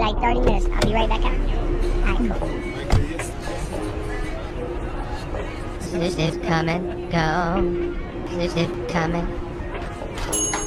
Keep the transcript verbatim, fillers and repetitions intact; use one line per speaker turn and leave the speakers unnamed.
like thirty minutes. I'll be right back out. Alright, cool.
This is come and go. This is come and